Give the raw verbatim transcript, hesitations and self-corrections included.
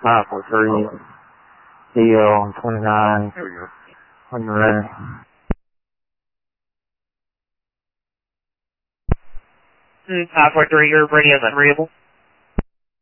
five four three, D L twenty-nine, There we go. when you're ready. five four three, your radio's unreadable.